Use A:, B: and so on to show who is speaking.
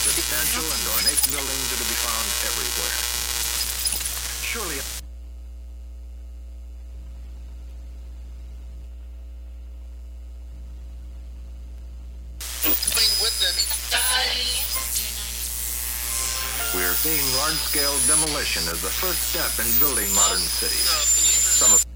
A: substantial and ornate buildings are to be found everywhere. Surely... We are seeing large-scale demolition as the first step in building modern cities. Some of